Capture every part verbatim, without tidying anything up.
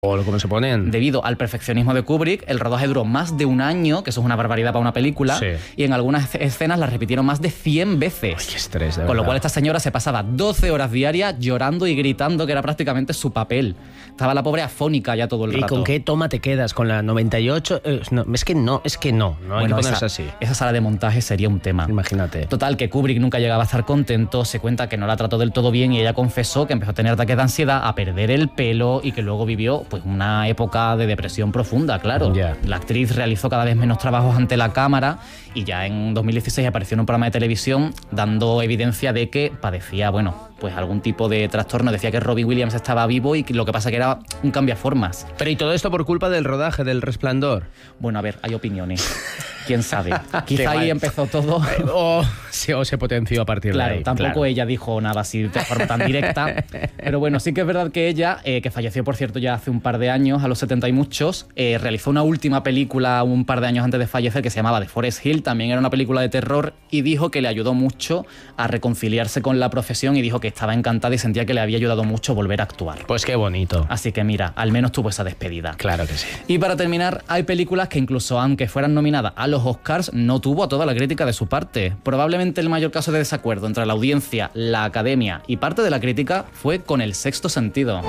o como se ponen. Debido al perfeccionismo de Kubrick, el rodaje duró más de un año, que eso es una barbaridad para una película, sí. y en algunas escenas las repitieron más de cien veces. Ay, qué estrés, de Con verdad. lo cual esta señora se pasaba doce horas diarias llorando y gritando, que era prácticamente su papel. Estaba la pobre afónica ya todo el ¿Y rato. con qué toma te quedas? ¿Con la noventa y ocho? Eh, no, es que no, es que no, no hay Bueno, que ponerse esa, así. esa sala de montaje sería un tema. Imagínate. Total, que Kubrick nunca llegaba a estar contento, se cuenta que no la trató del todo bien y ella confesó que empezó a tener ataques de ansiedad, a perder el pelo y que luego vivió pues una época de depresión profunda, claro. Yeah. La actriz realizó cada vez menos trabajos ante la cámara y ya en dos mil dieciséis apareció en un programa de televisión dando evidencia de que padecía, bueno, pues algún tipo de trastorno. Decía que Robin Williams estaba vivo y que lo que pasa que era un cambiaformas. Pero y todo esto por culpa del rodaje del Resplandor. Bueno, a ver, hay opiniones. ¿Quién sabe? Quizá Qué ahí mal. empezó todo. O se, o se potenció a partir Claro, de ahí. tampoco claro. ella dijo nada así de forma tan directa. Pero bueno, sí que es verdad que ella, eh, que falleció por cierto ya hace un par de años, a los setenta y muchos, eh, realizó una última película un par de años antes de fallecer que se llamaba The Forest Hill, también era una película de terror, y dijo que le ayudó mucho a reconciliarse con la profesión y dijo que estaba encantada y sentía que le había ayudado mucho volver a actuar. Pues qué bonito. Así que mira, al menos tuvo esa despedida. Claro que sí. Y para terminar, hay películas que incluso aunque fueran nominadas a los Oscars, no tuvo a toda la crítica de su parte. Probablemente el mayor caso de desacuerdo entre la audiencia, la academia y parte de la crítica fue con El Sexto Sentido.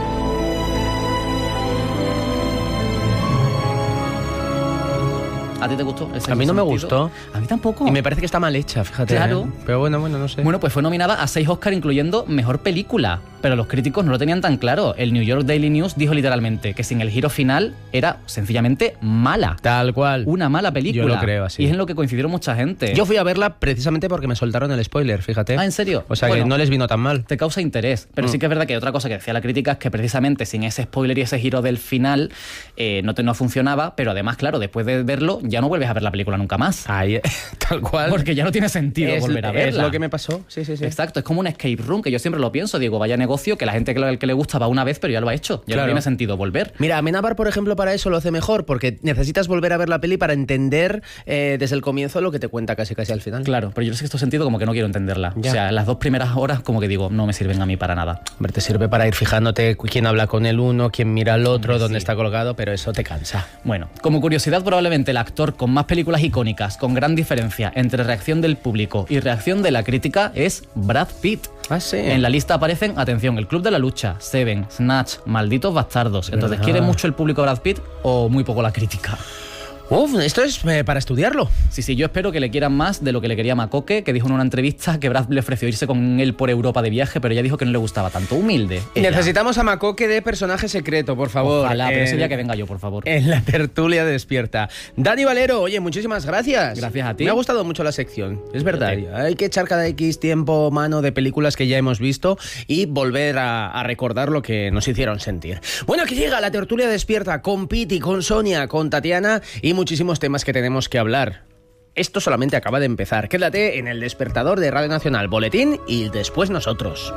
¿A ti te gustó? El Sexto A mí no me Sentido? gustó. A mí tampoco. Y me parece que está mal hecha, fíjate. Claro. ¿eh? Pero bueno, bueno, no sé. Bueno, pues fue nominada a seis Oscars, incluyendo Mejor Película. Pero los críticos no lo tenían tan claro. El New York Daily News dijo literalmente que sin el giro final era sencillamente mala. Tal cual. Una mala película. Yo lo creo así. Y es en lo que coincidieron mucha gente. Yo fui a verla precisamente porque me soltaron el spoiler, fíjate. Ah, ¿en serio? O sea Bueno, que no les vino tan mal. te causa interés. Pero Mm. sí que es verdad que otra cosa que decía la crítica es que precisamente sin ese spoiler y ese giro del final eh, no, te, no funcionaba, pero además, claro, después de verlo ya no vuelves a ver la película nunca más. Ahí, tal cual. Porque ya no tiene sentido es, volver a es verla. lo que me pasó. Sí, sí, sí. Exacto, es como un escape room, que yo siempre lo pienso, digo, vaya negocio, que la gente que, lo, que le gusta va una vez, pero ya lo ha hecho, ya Claro. no tiene sentido volver. Mira, Amenábar, por ejemplo, para eso lo hace mejor, porque necesitas volver a ver la peli para entender eh, desde el comienzo lo que te cuenta casi casi al final. Claro, pero yo en este sentido como que no quiero entenderla. Ya. O sea, las dos primeras horas como que digo, no me sirven a mí para nada. Hombre, te sirve para ir fijándote quién habla con el uno, quién mira al otro, Hombre, dónde sí. está colgado, pero eso te cansa. Bueno, como curiosidad, probablemente el actor con más películas icónicas, con gran diferencia entre reacción del público y reacción de la crítica, es Brad Pitt. Ah, sí. En la lista aparecen, atención, El Club de la Lucha, Seven, Snatch, Malditos Bastardos. Entonces, ¿Verdad? ¿quiere mucho el público a Brad Pitt o muy poco la crítica? Uf, esto es eh, para estudiarlo. Sí, sí, yo espero que le quieran más de lo que le quería Macoque, que dijo en una entrevista que Brad le ofreció irse con él por Europa de viaje, pero ella dijo que no le gustaba tanto. Humilde. ella. Necesitamos a Macoque de personaje secreto, por favor. Ojalá, pero ese En- día que venga yo, por favor. En la tertulia despierta. Dani Valero, oye, muchísimas gracias. Gracias a ti. Me ha gustado mucho la sección, es verdad. Fíjate. Hay que echar cada X tiempo mano de películas que ya hemos visto y volver a, a recordar lo que nos hicieron sentir. Bueno, que llega la tertulia despierta con Piti, con Sonia, con Tatiana y muchísimos temas que tenemos que hablar. Esto solamente acaba de empezar. Quédate en el despertador de Radio Nacional, boletín y después nosotros.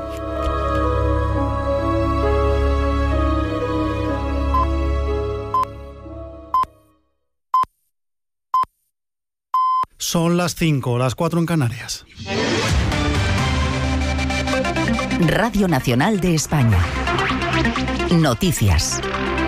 Son las cinco, las cuatro en Canarias. Radio Nacional de España. Noticias.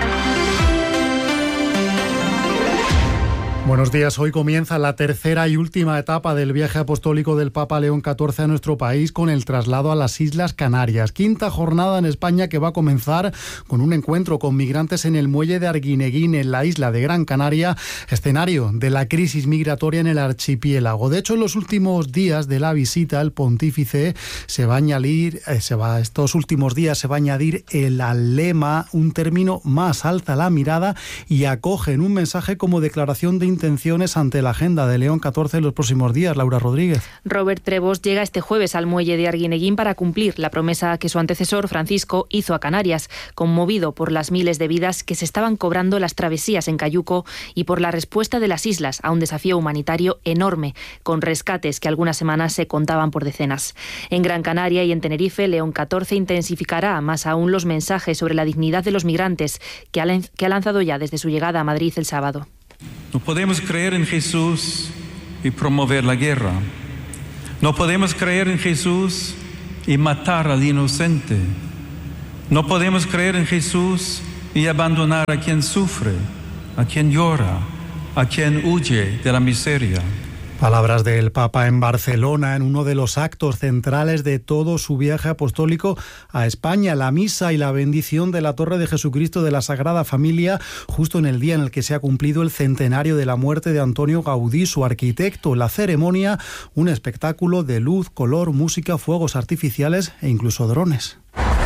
Buenos días, hoy comienza la tercera y última etapa del viaje apostólico del Papa León catorce a nuestro país con el traslado a las Islas Canarias. Quinta jornada en España que va a comenzar con un encuentro con migrantes en el muelle de Arguineguín, en la isla de Gran Canaria, escenario de la crisis migratoria en el archipiélago. De hecho, en los últimos días de la visita, el pontífice se va a añadir, eh, se va, estos últimos días se va a añadir el lema, un término más, alza la mirada y acoge en un mensaje como declaración de intenciones ante la agenda de León catorce en los próximos días. Laura Rodríguez. Robert Trevos llega este jueves al muelle de Arguineguín para cumplir la promesa que su antecesor, Francisco, hizo a Canarias, conmovido por las miles de vidas que se estaban cobrando las travesías en Cayuco y por la respuesta de las islas a un desafío humanitario enorme, con rescates que algunas semanas se contaban por decenas. En Gran Canaria y en Tenerife, León catorce intensificará más aún los mensajes sobre la dignidad de los migrantes que ha, que ha lanzado ya desde su llegada a Madrid el sábado. No podemos creer en Jesús y promover la guerra. No podemos creer en Jesús y matar al inocente. No podemos creer en Jesús y abandonar a quien sufre, a quien llora, a quien huye de la miseria. Palabras del Papa en Barcelona en uno de los actos centrales de todo su viaje apostólico a España, la misa y la bendición de la Torre de Jesucristo de la Sagrada Familia, justo en el día en el que se ha cumplido el centenario de la muerte de Antonio Gaudí, su arquitecto. La ceremonia, un espectáculo de luz, color, música, fuegos artificiales e incluso drones.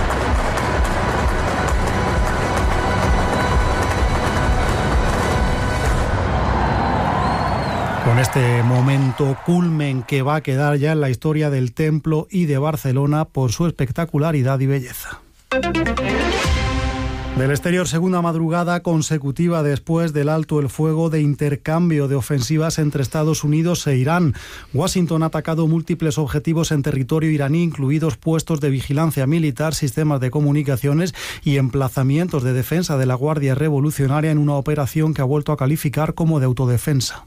Con este momento culmen que va a quedar ya en la historia del templo y de Barcelona por su espectacularidad y belleza. Del exterior, segunda madrugada consecutiva después del alto el fuego de intercambio de ofensivas entre Estados Unidos e Irán. Washington ha atacado múltiples objetivos en territorio iraní, incluidos puestos de vigilancia militar, sistemas de comunicaciones y emplazamientos de defensa de la Guardia Revolucionaria en una operación que ha vuelto a calificar como de autodefensa.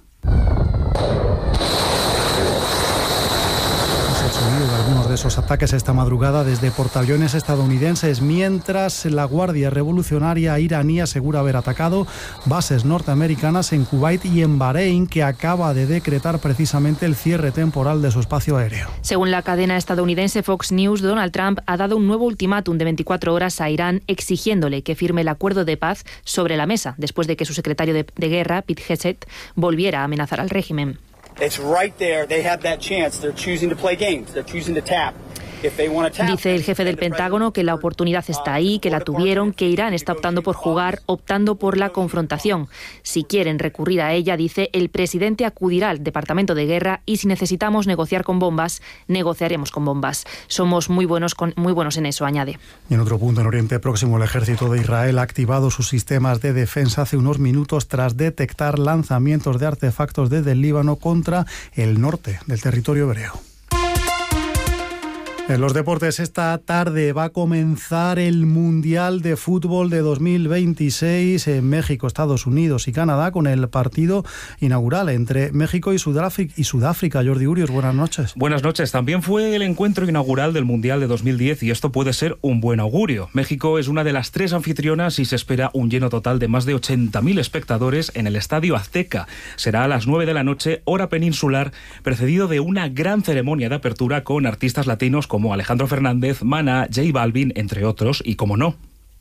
De algunos de esos ataques esta madrugada desde portaaviones estadounidenses, mientras la Guardia Revolucionaria iraní asegura haber atacado bases norteamericanas en Kuwait y en Bahrein, que acaba de decretar precisamente el cierre temporal de su espacio aéreo. Según la cadena estadounidense Fox News, Donald Trump ha dado un nuevo ultimátum de veinticuatro horas a Irán, exigiéndole que firme el acuerdo de paz sobre la mesa, después de que su secretario de, de guerra, Pete Hegseth, volviera a amenazar al régimen. It's right there. They have that chance. They're choosing to play games. They're choosing to tap. Dice el jefe del Pentágono que la oportunidad está ahí, que la tuvieron, que Irán está optando por jugar, optando por la confrontación. Si quieren recurrir a ella, dice, el presidente acudirá al Departamento de Guerra y si necesitamos negociar con bombas, negociaremos con bombas. Somos muy buenos, con, muy buenos en eso, añade. Y en otro punto, en Oriente Próximo, el ejército de Israel ha activado sus sistemas de defensa hace unos minutos tras detectar lanzamientos de artefactos desde el Líbano contra el norte del territorio hebreo. En los deportes, esta tarde va a comenzar el Mundial de Fútbol de dos mil veintiséis en México, Estados Unidos y Canadá, con el partido inaugural entre México y Sudáfrica. Y Sudáfrica. Jordi Urios, buenas noches. Buenas noches. También fue el encuentro inaugural del Mundial de dos mil diez y esto puede ser un buen augurio. México es una de las tres anfitrionas y se espera un lleno total de más de ochenta mil espectadores en el Estadio Azteca. Será a las nueve de la noche, hora peninsular, precedido de una gran ceremonia de apertura con artistas latinos como Alejandro Fernández, Maná, J Balvin, entre otros, y como no,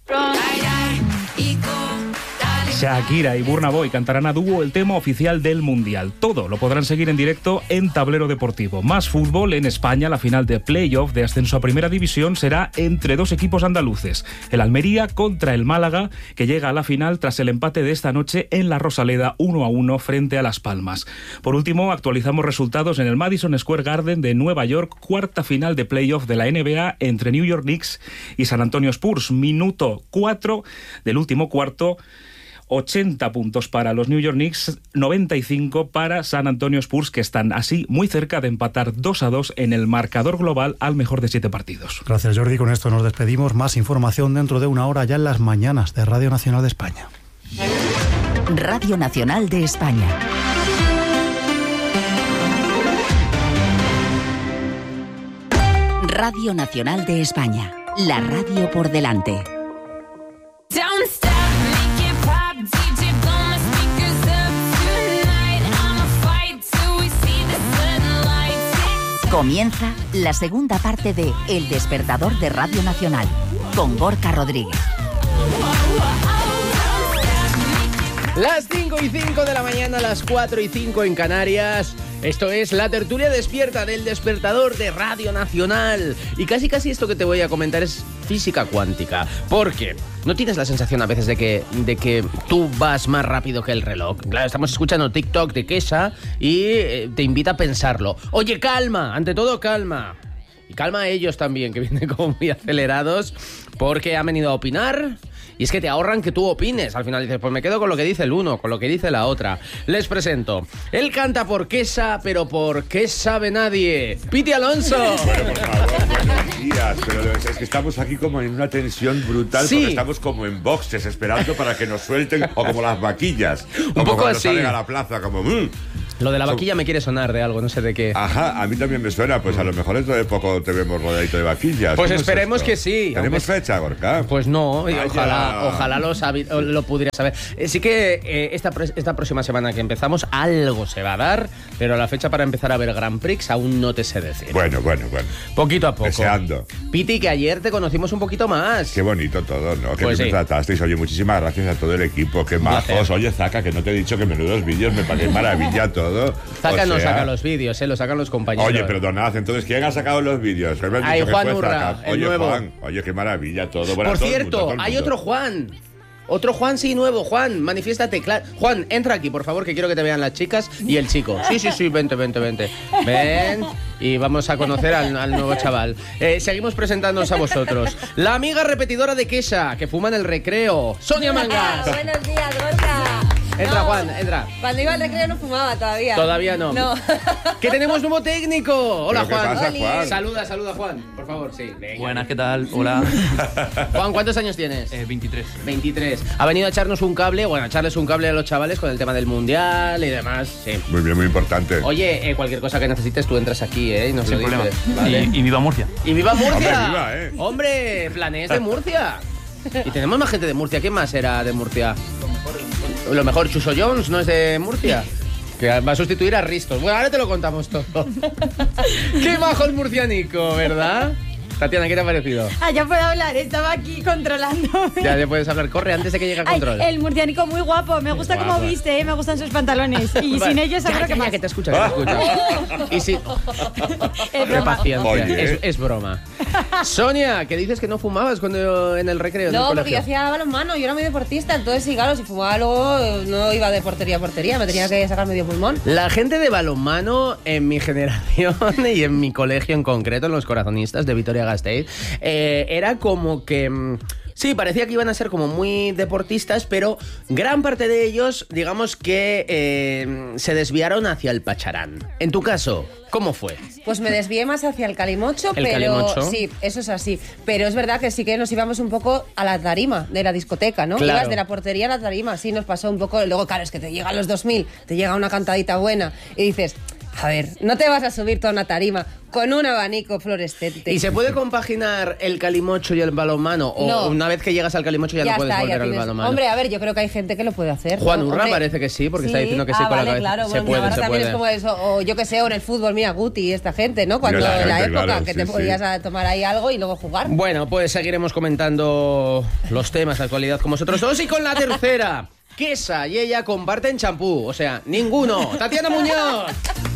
Shakira y Burna Boy cantarán a dúo el tema oficial del Mundial. Todo lo podrán seguir en directo en Tablero Deportivo. Más fútbol en España. La final de playoff de ascenso a Primera División será entre dos equipos andaluces. El Almería contra el Málaga, que llega a la final tras el empate de esta noche en la Rosaleda uno a uno frente a Las Palmas. Por último, actualizamos resultados en el Madison Square Garden de Nueva York, cuarta final de playoff de la N B A entre New York Knicks y San Antonio Spurs. Minuto cuatro del último cuarto. ochenta puntos para los New York Knicks, noventa y cinco para San Antonio Spurs, que están así muy cerca de empatar dos a dos en el marcador global al mejor de siete partidos. Gracias, Jordi. Con esto nos despedimos. Más información dentro de una hora ya en las mañanas de Radio Nacional de España. Radio Nacional de España. Radio Nacional de España. La radio por delante. Comienza la segunda parte de El Despertador de Radio Nacional, con Gorka Rodríguez. Las cinco y cinco de la mañana, las cuatro y cinco en Canarias. Esto es la tertulia despierta del Despertador de Radio Nacional. Y casi casi esto que te voy a comentar es física cuántica. Porque ¿no tienes la sensación a veces de que, de que tú vas más rápido que el reloj? Claro, estamos escuchando TikTok de Kesha y eh, te invita a pensarlo. Oye, calma, ante todo calma. Y calma a ellos también, que vienen como muy acelerados, porque han venido a opinar. Y es que te ahorran que tú opines. Al final dices, pues me quedo con lo que dice el uno, con lo que dice la otra. Les presento. Él canta por Kesha, pero por qué sabe nadie. Piti Alonso. Bueno, por favor, buenos días. Pero es que estamos aquí como en una tensión brutal, sí. Porque estamos como en boxes esperando para que nos suelten, o como las vaquillas. Un poco cuando así. Salen a la plaza, como... Mmm. Lo de la vaquilla me quiere sonar de algo, no sé de qué. Ajá, a mí también me suena. Pues a lo mejor dentro de poco te vemos rodeadito de vaquillas. Pues ¿Cómo esperemos es que sí. ¿Tenemos aunque... fecha, Gorka? Pues no, y Vaya. ojalá, ojalá lo, sabi... lo pudiera saber. Eh, sí que eh, esta, esta próxima semana que empezamos algo se va a dar, pero la fecha para empezar a ver Grand Prix aún no te sé decir. Bueno, bueno, bueno. Poquito a poco. Deseando. Piti, que ayer te conocimos un poquito más. Qué bonito todo, ¿no? Que Pues me sí. tratasteis. Oye, muchísimas gracias a todo el equipo. Qué majos. Oye, Zaka, que no te he dicho que menudos vídeos, me parece maravilla todo. Zaka O no sea... saca los vídeos, eh, lo sacan los compañeros. Oye, perdonad, entonces, ¿quién ha sacado los vídeos? Que me has Ay, dicho que Juan fue Urra, Zaka. el Oye, nuevo. Juan, oye, qué maravilla todo. Bueno, Por todo el cierto, mundo, todo el hay mundo. otro Juan. Otro Juan, sí, nuevo. Juan, manifiéstate. Claro. Juan, entra aquí, por favor, que quiero que te vean las chicas y el chico. Sí, sí, sí, vente, vente, vente. Ven y vamos a conocer al, al nuevo chaval. Eh, seguimos presentándonos a vosotros. La amiga repetidora de Kesha, que fuma en el recreo, Sonia Mangas. Buenos días, Gorka. Entra, No, Juan, entra. Cuando iba al recreo no fumaba todavía. Todavía no. No. ¡Que tenemos nuevo técnico! Hola, ¿Pero qué Juan. pasa, Juan? Saluda, saluda, Juan. Por favor, sí. Venga. Buenas, ¿qué tal? Hola. Juan, ¿cuántos años tienes? Eh, veintitrés. veintitrés. Ha venido a echarnos un cable, bueno, a echarles un cable a los chavales con el tema del mundial y demás. Sí. Muy bien, muy importante. Oye, eh, cualquier cosa que necesites, tú entras aquí, ¿eh? Y nos Sin lo problema. dices. Vale. Y, y viva Murcia. ¡Y viva Murcia! Hombre, viva, ¿eh? ¡Hombre, Planés de Murcia! Y tenemos más gente de Murcia. ¿Quién más era de Murcia? Lo mejor, Chuso Jones, ¿no es de Murcia? Que va a sustituir a Ristos. Bueno, ahora te lo contamos todo. ¡Qué bajo el murcianico, ¿verdad? Tatiana, ¿qué te ha parecido? Ah, ya puedo hablar, estaba aquí controlándome. Ya, ya puedes hablar. Corre antes de que llegue el Ay, control. el murcianico muy guapo, me gusta Muy cómo guapo. viste, ¿eh? Me gustan sus pantalones. Y Vale. sin ellos Ya, seguro ya, que ya, más. que te escucha, que te escucha. Y si... Es Qué broma. paciencia. Oye. Es, es broma. Sonia, que dices que no fumabas cuando en el recreo en el No, porque colegio. yo hacía balonmano, yo era muy deportista, entonces sí, claro, si fumaba luego eh, no iba de portería a portería, me tenía que sacar medio pulmón. La gente de balonmano en mi generación y en mi colegio en concreto, en los corazonistas de Vitoria-Gasteiz, eh, era como que... mm, sí, parecía que iban a ser como muy deportistas, pero gran parte de ellos, digamos que eh, se desviaron hacia el pacharán. En tu caso, ¿cómo fue? Pues me desvié más hacia el calimocho, El pero calimocho. sí, eso es así. Pero es verdad que sí que nos íbamos un poco a la tarima de la discoteca, ¿no? Claro. Ibas de la portería a la tarima, sí, nos pasó un poco. Luego, claro, es que te llegan los dos mil, te llega una cantadita buena y dices, a ver, no te vas a subir toda una tarima con un abanico fluorescente. ¿Y se puede compaginar el calimocho y el balonmano? ¿O No. una vez que llegas al calimocho ya, no puedes está, volver ya al tienes- balonmano? Hombre, a ver, yo creo que hay gente que lo puede hacer. Juan ¿no? Urra Hombre, parece que sí, porque está diciendo que sí ah, con la vale, cabeza. Claro, Se bueno, puede, ahora se también puede. es como eso, o yo que sé, o en el fútbol, mira, Guti y esta gente, ¿no? Cuando Mira esa en la gente, época claro, que sí, te sí. podías a tomar ahí algo y luego jugar. Bueno, pues seguiremos comentando los temas de actualidad con vosotros dos y con la tercera. Kesha y ella comparten champú, o sea, ninguno. Tatiana Muñoz.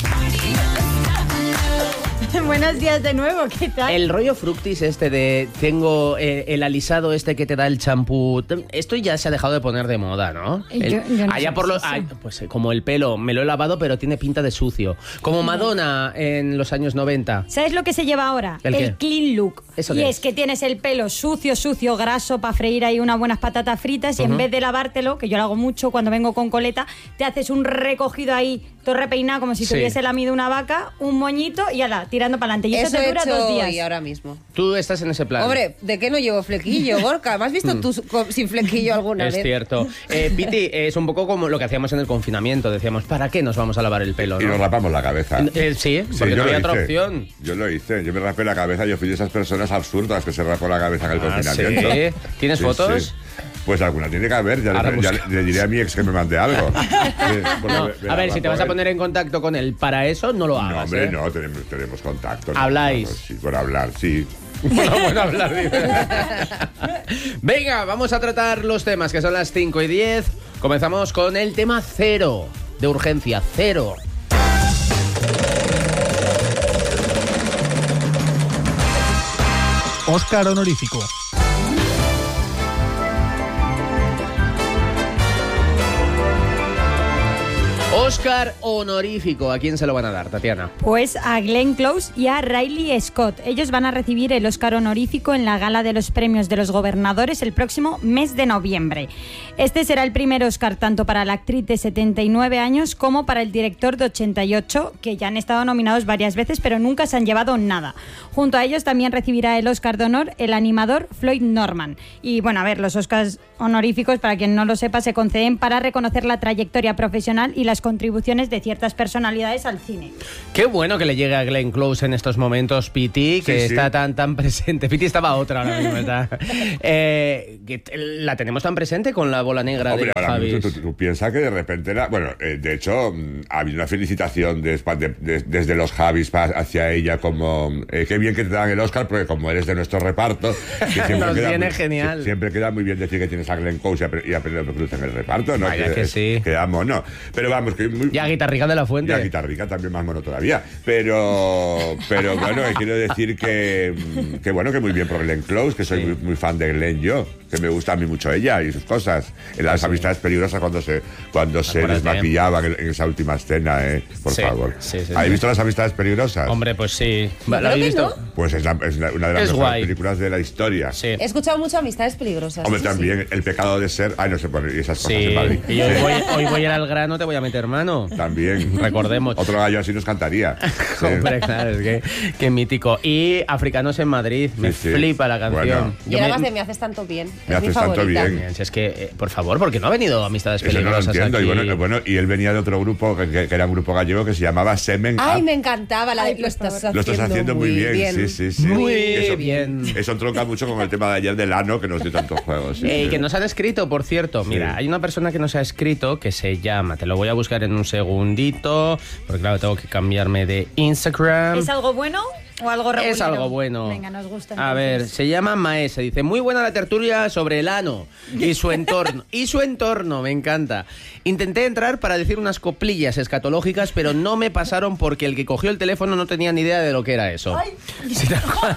Buenos días de nuevo, ¿qué tal? El rollo fructis este de tengo eh, el alisado este que te da el champú, esto ya se ha dejado de poner de moda, ¿no? Yo- El- yo no allá sé por si lo, eso. ay, pues eh, como el pelo, me lo he lavado pero tiene pinta de sucio. Como Madonna en los años noventa. ¿Sabes lo que se lleva ahora? ¿El qué? clean look. ¿Eso y qué es es? que tienes el pelo sucio, sucio, graso para freír ahí unas buenas patatas fritas y Ujú. en vez de lavártelo, que yo lo hago mucho cuando vengo con coleta, te haces un recogido ahí, todo repeinado como si Sí. tuviese lamido una vaca, un moñito y ala, tirando para adelante. Y eso, Eso te he dura hecho dos días. hoy, ahora mismo. Tú estás en ese plan. Hombre, ¿de qué no llevo flequillo, Gorka? ¿Me has visto tú co- sin flequillo alguna Mm. Es vez? cierto. Eh, Piti, es un poco como lo que hacíamos en el confinamiento. Decíamos, ¿para qué nos vamos a lavar el pelo? Y ¿no? nos rapamos la cabeza. Eh, sí, porque yo no lo había otra hice. opción. Yo lo hice. Yo me rapé la cabeza. Yo fui de esas personas absurdas que se rapó la cabeza en el Ah, confinamiento. ¿sí? ¿Tienes fotos? sí. Pues alguna tiene que haber. Ya, Ahora le, ya busca. le- le diré a mi ex que me mande algo. Sí, porque No, me- me a la ver, si te rapó vas a él. poner en contacto con él para eso, no lo hagas. No, hombre, ¿eh? no, tenemos, tenemos contacto. no, ¿Habláis? no, sí, por hablar, sí. Bueno, bueno, hablar. dice. Venga, vamos a tratar los temas, que son las cinco y diez. Comenzamos con el tema cero, de urgencia, cero. Óscar honorífico. Óscar honorífico. ¿A quién se lo van a dar, Tatiana? Pues a Glenn Close y a Riley Scott. Ellos van a recibir el Óscar honorífico en la gala de los premios de los gobernadores el próximo mes de noviembre. Este será el primer Óscar tanto para la actriz de setenta y nueve años como para el director de ochenta y ocho, que ya han estado nominados varias veces pero nunca se han llevado nada. Junto a ellos también recibirá el Óscar de honor el animador Floyd Norman. Y bueno, a ver, los Óscars honoríficos, para quien no lo sepa, se conceden para reconocer la trayectoria profesional y las contribuciones contribuciones de ciertas personalidades al cine. Qué bueno que le llegue a Glenn Close en estos momentos, Piti, que sí, sí. está tan tan presente. Piti estaba otra ahora mismo, ¿verdad? eh, que la tenemos tan presente con la bola negra. Hombre, de Javis. Tú, tú, tú piensas que de repente era... Bueno, eh, de hecho, ha habido una felicitación de, de, de, desde los Javis hacia ella como... Eh, qué bien que te dan el Oscar, porque como eres de nuestro reparto... Que siempre Nos queda viene muy, genial. Siempre queda muy bien decir que tienes a Glenn Close y a Penélope Cruz en el reparto, ¿no? Vaya que, que sí. Queda mono. Pero vamos, que... Muy, y a Guitarrica de la Fuente. Y a Guitarrica también más mono todavía. Pero, pero bueno, quiero decir que, que bueno, que muy bien por Glenn Close, que soy sí. muy, muy fan de Glenn yo, que me gusta a mí mucho ella y sus cosas. En las sí. amistades peligrosas cuando se cuando se desmaquillaba en, en esa última escena, ¿eh? Por sí. favor. Sí, sí, ¿Habéis sí. visto las amistades peligrosas? Hombre, pues sí. ¿La habéis visto? No. Pues es, la, es la, una de las es mejores guay. películas de la historia. Sí. He escuchado mucho Amistades Peligrosas. Hombre, sí, también sí. El pecado de ser... Ay, no sé, y esas cosas sí. en Madrid. Y hoy voy, hoy voy a ir al grano, te voy a meter mano. También. Recordemos. Otro gallo así nos cantaría. Sí. Hombre, claro, es que, que mítico. Y Africanos en Madrid, me sí, sí. flipa la canción. Bueno. Y Yo era me, más de Me haces tanto bien. Me es haces mi tanto favorita. bien. Si es que, eh, por favor, porque no ha venido Amistades Eso no lo Peligrosas entiendo. aquí. Y bueno, bueno, y él venía de otro grupo, que, que era un grupo gallego que se llamaba Semen Ay, Up. me encantaba. La de, Ay, lo estás haciendo, Lo estás haciendo muy bien, bien. sí, sí, sí. Muy eso, bien. Eso entronca mucho con el tema de ayer del ano, que nos dio tantos juegos. Sí, Eh, sí. que nos han escrito, por cierto. Sí. Mira, hay una persona que nos ha escrito que se llama, te lo voy a buscar en un segundito, porque claro, tengo que cambiarme de Instagram. ¿Es algo bueno o algo regular? Es algo bueno. Venga, nos gusta. A entonces. ver, se llama Maese. Dice, muy buena la tertulia sobre el ano y su entorno. y su entorno, me encanta. Intenté entrar para decir unas coplillas escatológicas, pero no me pasaron porque el que cogió el teléfono no tenía ni idea de lo que era eso. Sí, tal cual.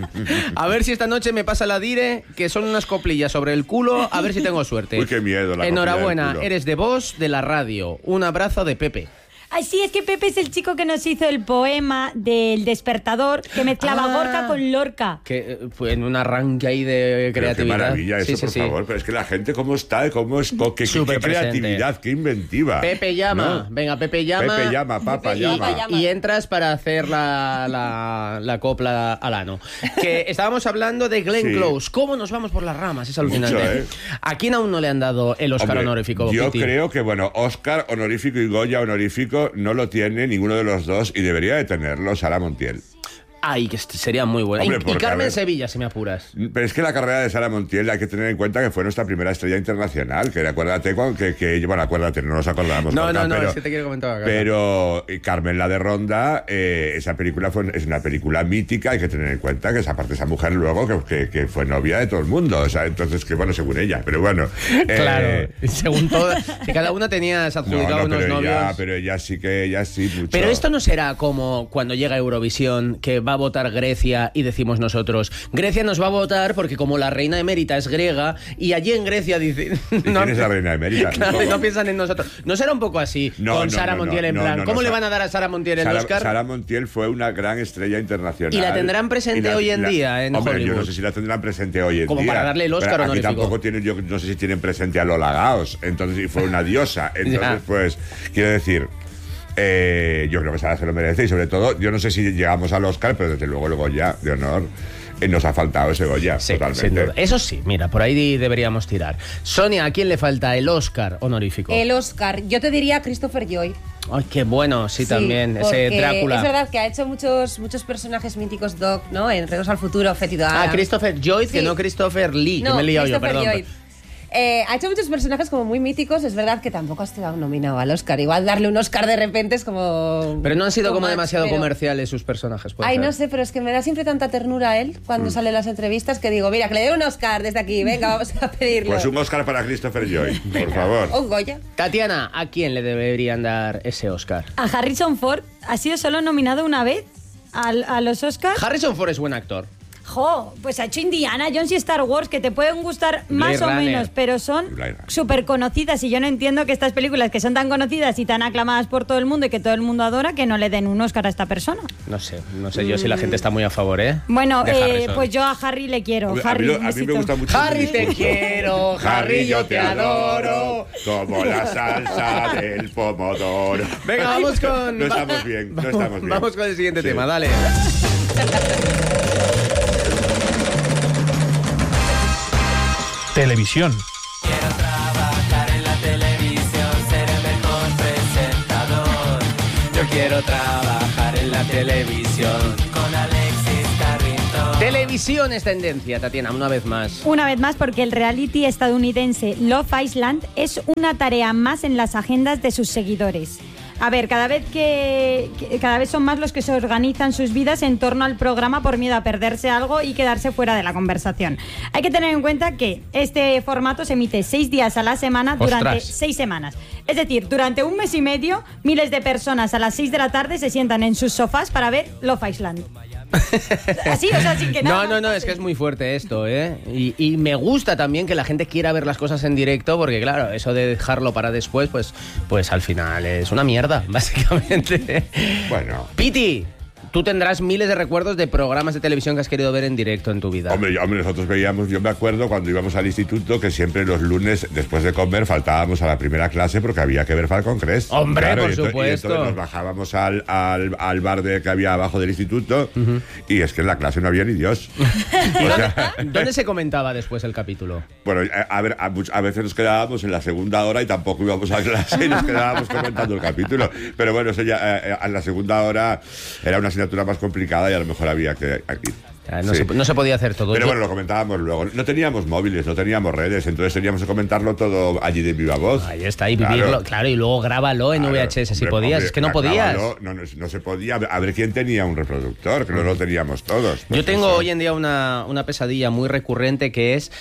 A ver si esta noche me pasa la dire, que son unas coplillas sobre el culo, a ver si tengo suerte. Uy, qué miedo. La Enhorabuena, culo. eres de voz de la radio. Un abrazo de Pepe. Ay, sí, es que Pepe es el chico que nos hizo el poema del despertador, que mezclaba Ah. Gorka con Lorca. Que eh, fue en un arranque ahí de Pero creatividad. qué maravilla eso, Sí, sí, por sí. favor. Pero es que la gente, ¿cómo está? ¿Cómo es? ¿Qué, qué, Súper qué creatividad? ¿Qué inventiva? Pepe llama. ¿No? Venga, Pepe llama. Pepe llama, papa Pepe llama. llama. Y entras para hacer la, la, la copla al ano. Que estábamos hablando de Glenn Sí. Close. ¿Cómo nos vamos por las ramas? Es alucinante. Mucho, ¿eh? ¿A quién aún no le han dado el Oscar Hombre, honorífico? Yo Piti? creo que, bueno, Oscar honorífico y Goya honorífico no lo tiene ninguno de los dos y debería de tenerlo Sara Montiel. Ay, que sería muy buena. Hombre, y, y porque, a Carmen ver, Sevilla, si me apuras. Pero es que la carrera de Sara Montiel hay que tener en cuenta que fue nuestra primera estrella internacional, que acuérdate, cuando- que, que bueno, acuérdate, no nos acordamos. No, Gorka, no, no, pero, es que te quiero comentar acá. Pero eh, Carmen la de Ronda, eh, esa película fue, es una película mítica, hay que tener en cuenta que esa parte, esa mujer luego que, que, que fue novia de todo el mundo, o sea, entonces que bueno, según ella, pero bueno. Claro, eh, según todas. Si cada una tenía se no, adjudicado no, unos pero novios. ella, pero ella sí que, ella sí mucho. Pero esto no será como cuando llega Eurovisión, que va a votar Grecia y decimos nosotros, Grecia nos va a votar porque como la reina emérita es griega y allí en Grecia dicen... ¿Y quién es la reina emérita? Claro, y no piensan en nosotros. ¿No será un poco así No, con no, Sara no, Montiel no, en no, plan? no, no, ¿Cómo le Sa- van a dar a Sara Montiel el Sara, Oscar? Sara Montiel fue una gran estrella internacional. ¿Y la tendrán presente Y la- hoy en la- día en Hombre, Hollywood? yo no sé si la tendrán presente hoy en Como día. para darle el Oscar Pero aquí honorífico. tampoco tienen, yo no sé si tienen presente a Lola Gaos, entonces y fue una diosa. Entonces, Ya. pues, quiero decir, eh, yo creo que Sara se lo merece y sobre todo, yo no sé si llegamos al Oscar, pero desde luego el Goya de honor. Eh, nos ha faltado ese Goya, Sí, totalmente. sin duda. Eso sí, mira, por ahí deberíamos tirar. Sonia, ¿a quién le falta el Oscar honorífico? El Oscar, yo te diría Christopher Lloyd. Ay, qué bueno, sí, también, ese porque Drácula. Es verdad que ha hecho muchos, muchos personajes míticos, Doc, ¿no? En Regreso al Futuro, Fétido Ah, Adams. Christopher Lloyd, que Sí. no Christopher Lee, que No, me he liado yo, Christopher perdón. Lloyd. Eh, ha hecho muchos personajes como muy míticos. Es verdad que tampoco ha estado nominado al Oscar. Igual darle un Oscar de repente es como... Pero no han sido too como much, demasiado pero- comerciales sus personajes. puede Ay, ser. no sé, pero es que me da siempre tanta ternura a él cuando Mm. sale en las entrevistas que digo, mira, que le dé un Oscar desde aquí. Venga, vamos a pedirlo. Pues un Oscar para Christopher Lloyd, por favor. Un Goya. Tatiana, ¿a quién le deberían dar ese Oscar? A Harrison Ford ha sido solo nominado una vez al- a los Oscars. Harrison Ford es buen actor. Jo, pues ha hecho Indiana Jones y Star Wars, que te pueden gustar más Blade o Runner. menos, pero son Blade Runner. súper conocidas. Y yo no entiendo que estas películas que son tan conocidas y tan aclamadas por todo el mundo y que todo el mundo adora, que no le den un Oscar a esta persona. No sé, no sé yo si la gente está muy a favor, ¿eh? Bueno, De eh, Harrison. pues yo a Harry le quiero. Hombre, a, Harry, mí, un lo- a mí me besito. gusta mucho. Harry, te quiero, Harry, yo te adoro. Como la salsa del pomodoro. Venga, vamos con... No estamos bien, no estamos bien. Vamos con el siguiente Sí. tema, dale. Televisión. Quiero trabajar en la televisión, ser el mejor presentador. la televisión con Alexis Carrington. Televisión es tendencia, Tatiana, una vez más. Una vez más, porque el reality estadounidense Love Island es una tarea más en las agendas de sus seguidores. A ver, cada vez que, que cada vez son más los que se organizan sus vidas en torno al programa por miedo a perderse algo y quedarse fuera de la conversación. Hay que tener en cuenta que este formato se emite seis días a la semana durante ¡Ostras! seis semanas. Es decir, durante un mes y medio, miles de personas a las seis de la tarde se sientan en sus sofás para ver Love Island. Así, o sea, sin que nada. No, no, no, es que es muy fuerte esto, ¿eh? Y, y me gusta también que la gente quiera ver las cosas en directo, porque claro, eso de dejarlo para después, pues, pues al final es una mierda, básicamente. Bueno. Piti, tú tendrás miles de recuerdos de programas de televisión que has querido ver en directo en tu vida. Hombre, yo- hombre, nosotros veíamos, yo me acuerdo cuando íbamos al instituto que siempre los lunes, después de comer, faltábamos a la primera clase porque había que ver Falcon Crest. Hombre, por y entonces- supuesto. Y entonces nos bajábamos al, al, al bar de, que había abajo del instituto uh-huh. y es que en la clase no había ni Dios. O sea, ¿Dónde se comentaba después el capítulo? bueno, a, a ver, a, much- a veces nos quedábamos en la segunda hora y tampoco íbamos a clase y nos quedábamos comentando el capítulo. Pero bueno, eso ya, eh, en la segunda hora era una asignatura más complicada y a lo mejor había que ir. No, Sí. se, no se podía hacer todo. Pero Yo- bueno, lo comentábamos luego. No teníamos móviles, no teníamos redes, entonces teníamos que comentarlo todo allí de viva voz. Ahí está, y vivirlo, claro, y luego grábalo en Claro, V H S si hombre, podías, hombre, es que no gra- podías. grábalo, No, no, no se podía. A ver quién tenía un reproductor, que no lo teníamos todos. Pues Yo tengo eso. hoy en día una, una pesadilla muy recurrente que es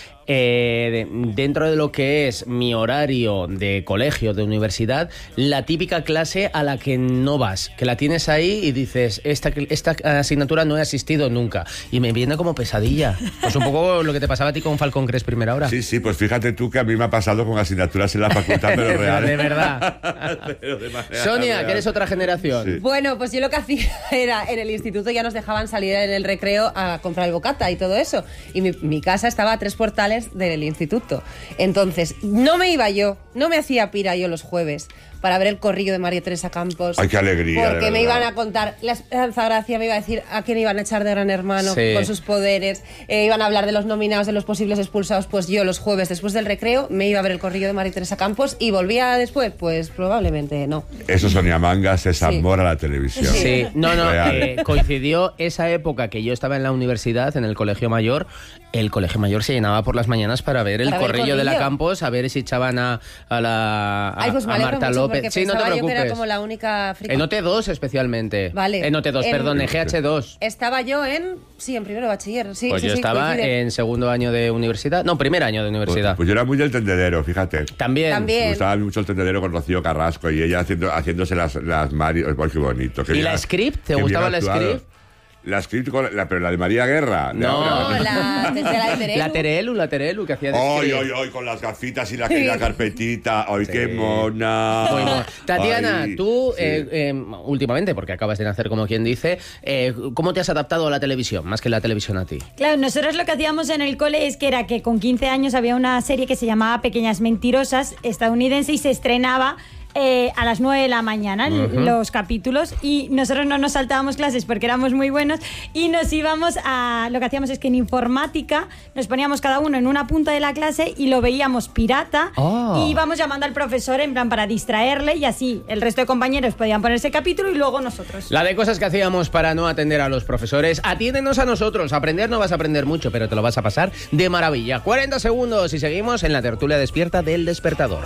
eh, de- dentro de lo que es mi horario de colegio, de universidad, la típica clase a la que no vas, que la tienes ahí y dices, esta, esta asignatura no he asistido nunca, y me viene como pesadilla. Pues un poco lo que te pasaba a ti con Falcon Crest primera hora. Sí, sí, pues fíjate tú que a mí me ha pasado con asignaturas en la facultad, pero Pero reales. de verdad. Pero de manera Sonia, real. que eres otra generación. Sí. Bueno, pues yo lo que hacía era, en el instituto ya nos dejaban salir en el recreo a comprar el bocata y todo eso. Y mi, mi casa estaba a tres portales del instituto. Entonces, no me iba yo, no me hacía pira yo los jueves para ver el corrillo de María Teresa Campos. Ay, qué alegría, Porque de me verdad. iban a contar, la Esperanza Gracia me iba a decir a quién iban a echar de Gran Hermano Sí. con sus poderes, eh, iban a hablar de los nominados, de los posibles expulsados, pues yo los jueves después del recreo me iba a ver el corrillo de María Teresa Campos y volvía después, pues probablemente no. Eso, Sonia Mangas, es Sí. amor a la televisión. Sí, no, no, Real. eh, coincidió esa época que yo estaba en la universidad, en el colegio mayor. El colegio mayor se llenaba por las mañanas para ver el Para ver el corrillo de la corrillo. Campos, a ver si echaban a, a la a, Ay, pues me a alegro Marta mucho López. porque Sí, no te pensaba yo que preocupes. era como la única friki. En O T dos especialmente. Vale. En O T dos, En- perdón, en G H dos. Estaba yo en, sí, en primero de bachiller, sí, Pues sí, yo sí, estaba coincide. en segundo año de universidad. No, primer año de Pues, universidad. pues yo era muy del tendedero, fíjate. También. También. Me gustaba mucho el tendedero con Rocío Carrasco y ella haciendo, haciéndose las, las Mario. ¡Ay, qué bonito! qué ¿Y bien- la script? ¿Te qué gustaba bien la actuado. script? La script, con la, pero la de María Guerra. de No. ahora. No, la, de, de la de Terelu. La Terelu, la Terelu, que hacía de ¡Ay, script. ay, ay! Con las gafitas y la, y la carpetita. ¡Ay, qué mona! Muy mono. Tatiana, Ay, tú sí. eh, eh, últimamente, porque acabas de nacer como quien dice, eh, ¿cómo te has adaptado a la televisión, más que la televisión a ti? Claro, nosotros lo que hacíamos en el cole es que era que con quince años había una serie que se llamaba Pequeñas Mentirosas, estadounidense, y se estrenaba eh, a las nueve de la mañana Ujú. los capítulos, y nosotros no nos saltábamos clases porque éramos muy buenos y nos íbamos a... Lo que hacíamos es que en informática nos poníamos cada uno en una punta de la clase y lo veíamos pirata Oh. y íbamos llamando al profesor en plan para distraerle, y así el resto de compañeros podían ponerse capítulo y luego nosotros. La de cosas que hacíamos para no atender a los profesores. Atiéndenos a nosotros. Aprender no vas a aprender mucho, pero te lo vas a pasar de maravilla. cuarenta segundos y seguimos en la tertulia despierta del Despertador.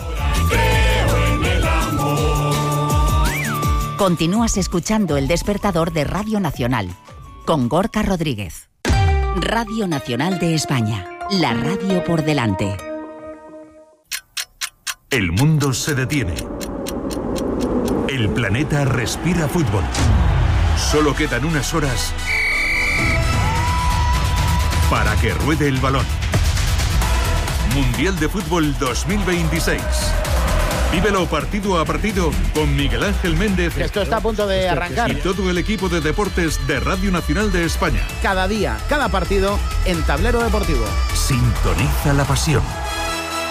Continúas escuchando El Despertador de Radio Nacional con Gorka Rodríguez. Radio Nacional de España, la radio por delante. El mundo se detiene. El planeta respira fútbol. Solo quedan unas horas para que ruede el balón. Mundial de Fútbol dos mil veintiséis. Vívelo partido a partido con Miguel Ángel Méndez. Esto está a punto de arrancar. Y todo el equipo de deportes de Radio Nacional de España. Cada día, cada partido en Tablero Deportivo. Sintoniza la pasión.